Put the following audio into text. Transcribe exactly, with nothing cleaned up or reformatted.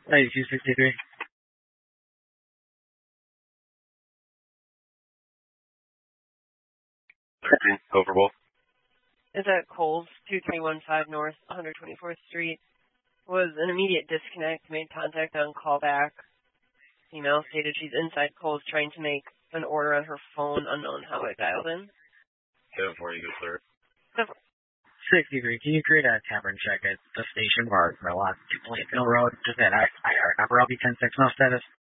ninety-two sixty-three. Overbowl. Is at Coles, two three one five North, one twenty-fourth Street. Was an immediate disconnect, made contact on callback. Email stated she's inside Coles trying to make an order on her phone, unknown how it dialed in. seven four, you go clear. sixty-three, can you create a tavern check at the station bar for lot two Plainfield Road? Just that I R number, I'll be ten six, no status.